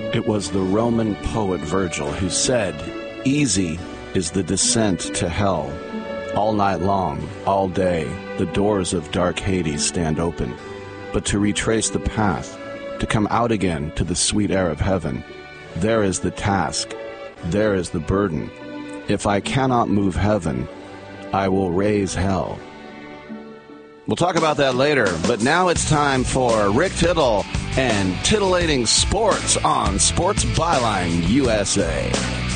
It was the Roman poet Virgil who said, "Easy is the descent to hell. All night long, all day, the doors of dark Hades stand open. But to retrace the path, to come out again to the sweet air of heaven, there is the task, there is the burden. If I cannot move heaven, I will raise hell." We'll talk about that later, but now it's time for Rick Tittle and titillating sports on Sports Byline USA.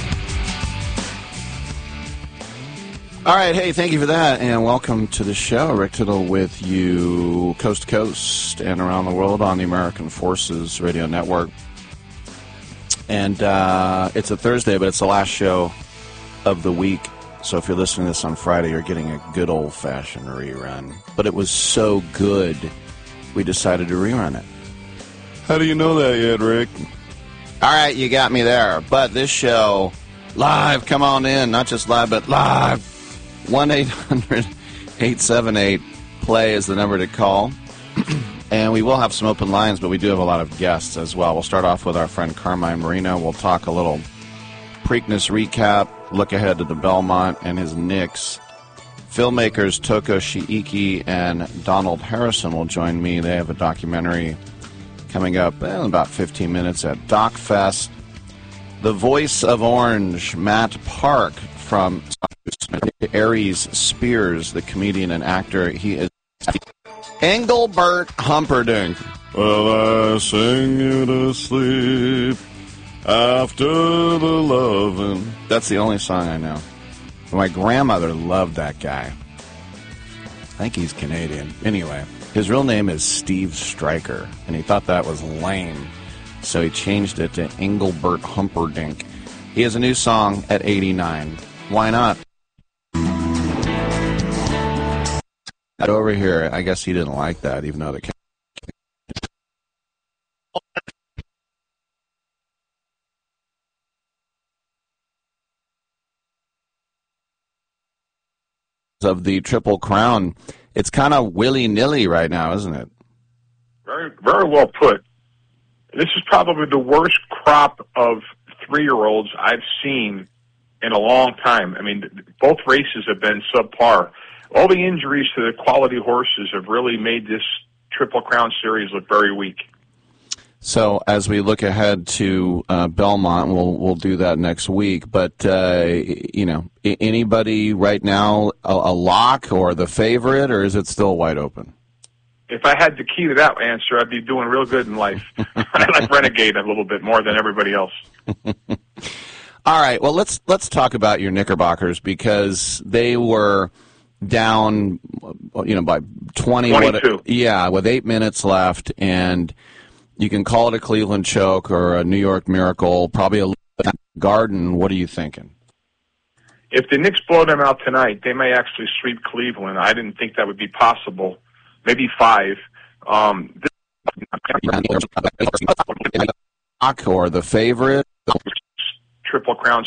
All right, hey, thank you for that, and welcome to the show. Rick Tittle with you coast to coast and around the world on the American Forces Radio Network. And it's a Thursday, but it's the last show of the week. So if you're listening to this on Friday, you're getting a good old-fashioned rerun. But it was so good, we decided to rerun it. How do you know that yet, Rick? All right, you got me there. But this show, live, come on in. Not just live, but live. 1-800-878-PLAY is the number to call. And we will have some open lines, but we do have a lot of guests as well. We'll start off with our friend Carmine Marino. We'll talk a little Preakness recap, look ahead to the Belmont and his Knicks. Filmmakers Toko Shiiki and Donald Harrison will join me. They have a documentary coming up in about 15 minutes at DocFest. The voice of Orange, Matt Park from Aries Spears, the comedian and actor. He is Engelbert Humperdinck. Well, I sing you to sleep after the lovin'. That's the only song I know. My grandmother loved that guy. I think he's Canadian. Anyway, his real name is Steve Stryker, and he thought that was lame, so he changed it to Engelbert Humperdinck. He has a new song at 89. Why not? Over here, I guess he didn't like that, even though the of the Triple Crown, it's kind of willy-nilly right now, isn't it? Very, very well put. This is probably the worst crop of 3-year-olds I've seen in a long time. I mean, both races have been subpar. All the injuries to the quality horses have really made this Triple Crown series look very weak. So as we look ahead to Belmont, we'll do that next week. But anybody right now a lock or the favorite, or is it still wide open? If I had the key to that answer, I'd be doing real good in life. I like Renegade a little bit more than everybody else. All right. Well, let's talk about your Knickerbockers, because they were down, by 22. With 8 minutes left, and you can call it a Cleveland choke or a New York miracle, probably a Garden. What are you thinking? If the Knicks blow them out tonight, they may actually sweep Cleveland. I didn't think that would be possible. Maybe 5. Or the favorite. Triple Crown.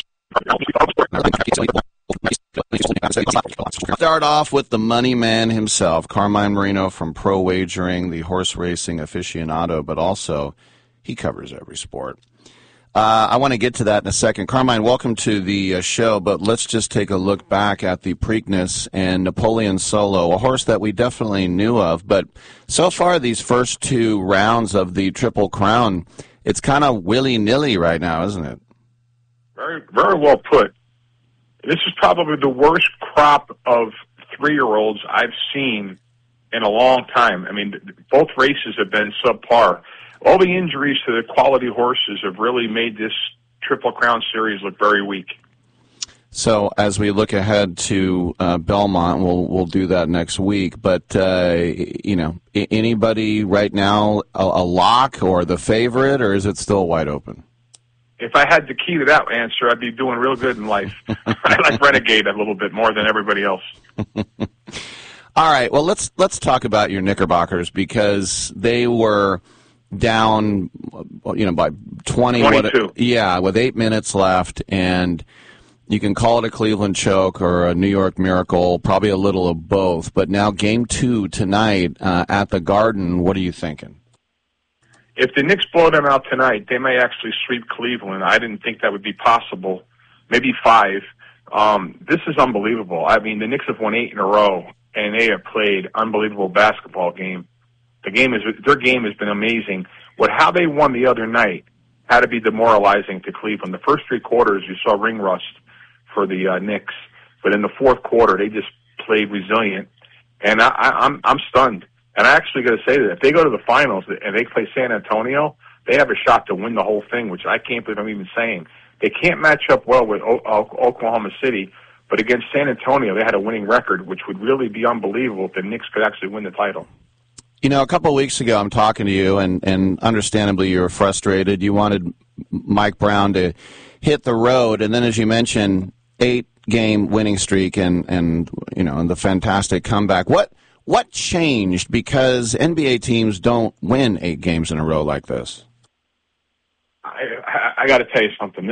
Start off with the money man himself, Carmine Marino from Pro Wagering, the horse racing aficionado, but also he covers every sport. I want to get to that in a second. Carmine, welcome to the show, but let's just take a look back at the Preakness and Napoleon Solo, a horse that we definitely knew of, but so far these first 2 rounds of the Triple Crown, it's kind of willy-nilly right now, isn't it? Very, very well put. This is probably the worst crop of 3-year-olds I've seen in a long time. I mean, both races have been subpar. All the injuries to the quality horses have really made this Triple Crown series look very weak. So as we look ahead to Belmont, we'll do that next week. But anybody right now a lock or the favorite, or is it still wide open? If I had the key to that answer, I'd be doing real good in life. I like Renegade a little bit more than everybody else. All right. Well, let's talk about your Knickerbockers, because they were down, by 22. With 8 minutes left, and you can call it a Cleveland choke or a New York miracle, probably a little of both. But now game 2 tonight at the Garden, what are you thinking? if the Knicks blow them out tonight, they may actually sweep Cleveland. I didn't think that would be possible. Maybe 5. This is unbelievable. I mean, the Knicks have won 8 in a row, and they have played unbelievable basketball game. Their game has been amazing. How they won the other night had to be demoralizing to Cleveland. The first 3 quarters, you saw ring rust for the Knicks, but in the fourth quarter, they just played resilient, and I'm stunned. And I actually got to say that if they go to the finals and they play San Antonio, they have a shot to win the whole thing, which I can't believe I'm even saying. They can't match up well with Oklahoma City, but against San Antonio, they had a winning record, which would really be unbelievable if the Knicks could actually win the title. You know, a couple of weeks ago, I'm talking to you, and understandably, you were frustrated. You wanted Mike Brown to hit the road, and then, as you mentioned, 8-game winning streak and the fantastic comeback. What changed? Because NBA teams don't win 8 games in a row like this. I got to tell you something.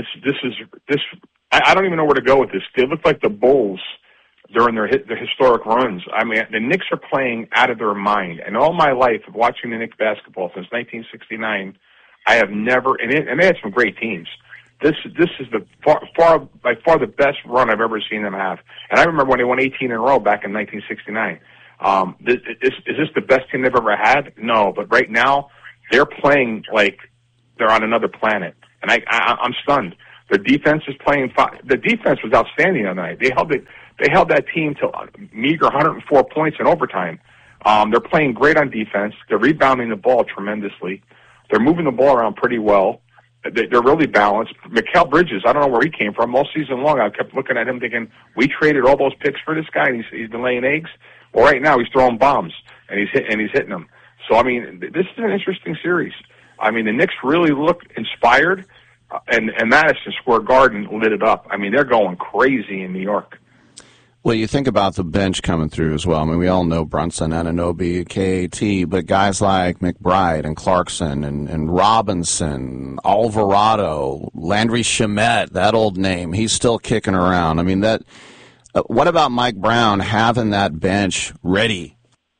I don't even know where to go with this. They look like the Bulls during their historic runs. I mean, the Knicks are playing out of their mind. And all my life of watching the Knicks basketball since 1969, I have never. And they had some great teams. This is by far the best run I've ever seen them have. And I remember when they won 18 in a row back in 1969. Is this the best team they've ever had? No, but right now they're playing like they're on another planet, and I'm stunned. Their defense is playing. The defense was outstanding the other night. They held that team to a meager 104 points in overtime. They're playing great on defense. They're rebounding the ball tremendously. They're moving the ball around pretty well. They're really balanced. Mikal Bridges, I don't know where he came from. All season long, I kept looking at him thinking, we traded all those picks for this guy, and he's been laying eggs. Well, right now he's throwing bombs, and he's hitting them. So, I mean, this is an interesting series. I mean, the Knicks really look inspired, and Madison Square Garden lit it up. I mean, they're going crazy in New York. Well, you think about the bench coming through as well. I mean, we all know Brunson, Anunoby, KAT, but guys like McBride and Clarkson and Robinson, Alvarado, Landry Shamet, that old name, he's still kicking around. I mean, what about Mike Brown having that bench ready?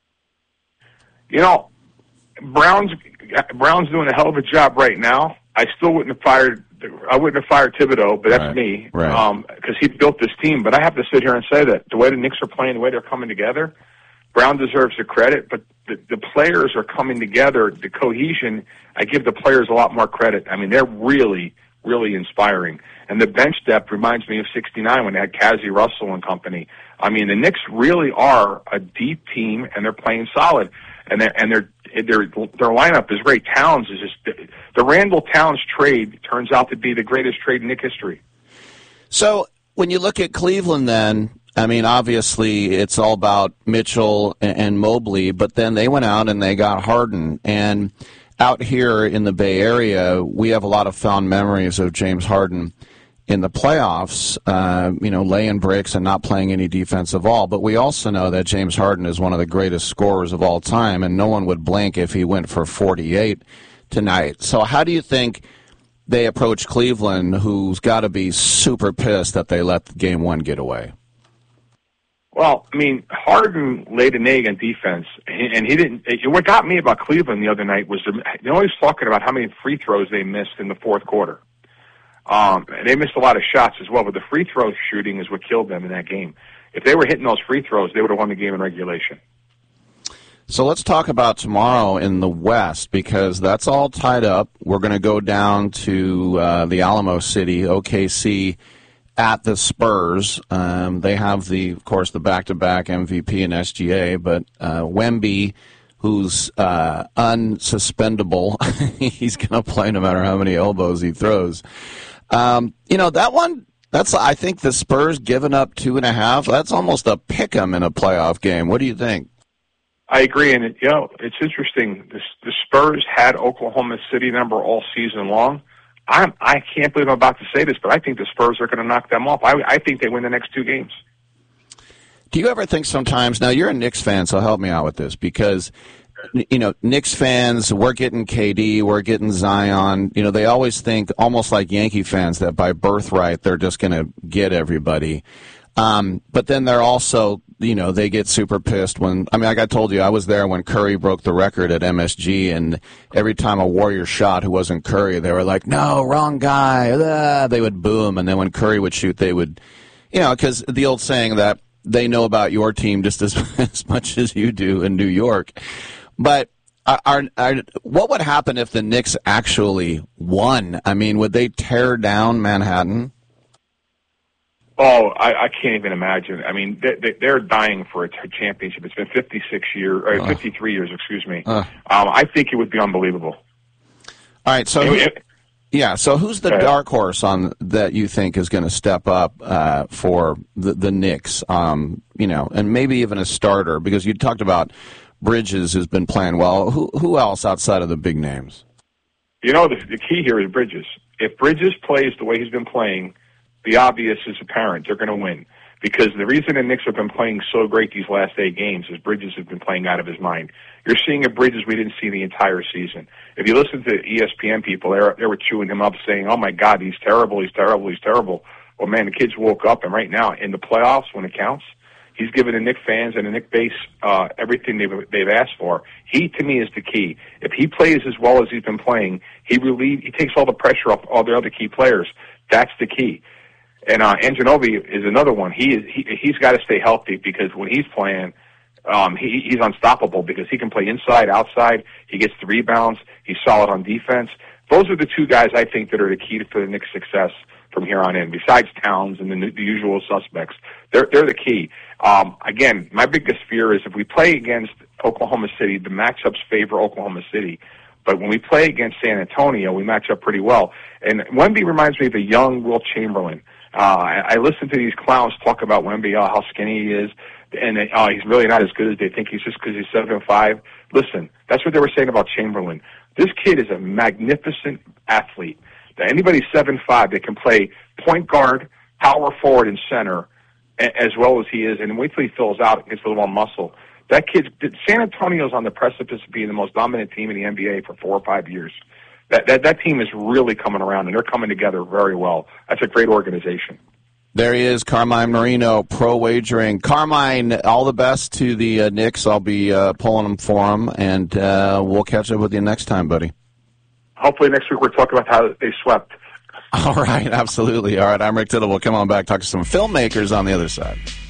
You know, Brown's doing a hell of a job right now. I wouldn't have fired Thibodeau, but that's right, me, right. Because he built this team. But I have to sit here and say that the way the Knicks are playing, the way they're coming together, Brown deserves the credit. But the players are coming together. The cohesion, I give the players a lot more credit. I mean, they're really, really inspiring. And the bench depth reminds me of '69 when they had Cazzie Russell and company. I mean, the Knicks really are a deep team, and they're playing solid. And their lineup is great. Towns is just the Randall Towns trade turns out to be the greatest trade in Knicks history. So when you look at Cleveland, then I mean, obviously it's all about Mitchell and Mobley, but then they went out and they got Harden. And out here in the Bay Area, we have a lot of fond memories of James Harden in the playoffs, laying bricks and not playing any defense at all. But we also know that James Harden is one of the greatest scorers of all time, and no one would blink if he went for 48 tonight. So how do you think they approach Cleveland, who's got to be super pissed that they let Game 1 get away? Well, I mean, Harden laid an egg on defense, and he didn't. What got me about Cleveland the other night was they're always talking about how many free throws they missed in the fourth quarter. And they missed a lot of shots as well, but the free throw shooting is what killed them in that game. If they were hitting those free throws, they would have won the game in regulation. So let's talk about tomorrow in the West, because that's all tied up. We're going to go down to the Alamo City, OKC, at the Spurs. They have, of course, the back-to-back MVP and SGA, but Wemby, who's unsuspendable, he's going to play no matter how many elbows he throws. That one, I think the Spurs giving up 2.5, that's almost a pick-em in a playoff game. What do you think? I agree, and it's interesting. The Spurs had Oklahoma City number all season long. I can't believe I'm about to say this, but I think the Spurs are going to knock them off. I think they win the next 2 games. Do you ever think sometimes, now you're a Knicks fan, so help me out with this, because Knicks fans, we're getting KD, we're getting Zion. They always think, almost like Yankee fans, that by birthright they're just going to get everybody. But then they're also they get super pissed when, like I told you, I was there when Curry broke the record at MSG, and every time a Warrior shot who wasn't Curry, they were like, no, wrong guy. They would boo him, and then when Curry would shoot, they would, because the old saying that they know about your team just as much as you do in New York. But what would happen if the Knicks actually won? Would they tear down Manhattan? Oh, I can't even imagine. They're dying for a championship. It's been 53 years, excuse me. I think it would be unbelievable. All right, so so who's the dark horse on that you think is going to step up for the Knicks? And maybe even a starter, because you talked about Bridges has been playing well. Who else outside of the big names? The key here is Bridges. If Bridges plays the way he's been playing, the obvious is apparent. They're going to win. Because the reason the Knicks have been playing so great these last 8 games is Bridges has been playing out of his mind. You're seeing a Bridges we didn't see the entire season. If you listen to ESPN people, they were chewing him up saying, oh, my God, he's terrible, he's terrible, he's terrible. Well, man, the kids woke up, and right now, in the playoffs, when it counts, he's given the Knicks fans and the Knicks base everything they've asked for. He, to me, is the key. If he plays as well as he's been playing, he takes all the pressure off all the other key players. That's the key. And Anunoby is another one. He's got to stay healthy, because when he's playing, he's unstoppable, because he can play inside, outside. He gets the rebounds. He's solid on defense. Those are the 2 guys I think that are the key for the Knicks' success from here on in. Besides Towns and the usual suspects, they're the key. Again, my biggest fear is if we play against Oklahoma City, the matchups favor Oklahoma City. But when we play against San Antonio, we match up pretty well. And Wemby reminds me of a young Wilt Chamberlain. I listen to these clowns talk about Wemby, how skinny he is, and he's really not as good as they think. He's just because he's 7'5". Listen, that's what they were saying about Chamberlain. This kid is a magnificent athlete. Anybody 7'5", they can play point guard, power forward, and center as well as he is. And wait till he fills out and gets a little more muscle. That kid, San Antonio's on the precipice of being the most dominant team in the NBA for 4 or 5 years. That team is really coming around, and they're coming together very well. That's a great organization. There he is, Carmine Marino, Pro Wagering. Carmine, all the best to the Knicks. I'll be pulling them for them, and we'll catch up with you next time, buddy. Hopefully next week we're talking about how they swept. All right, absolutely. All right, I'm Rick Tittle. We'll come on back, talk to some filmmakers on the other side.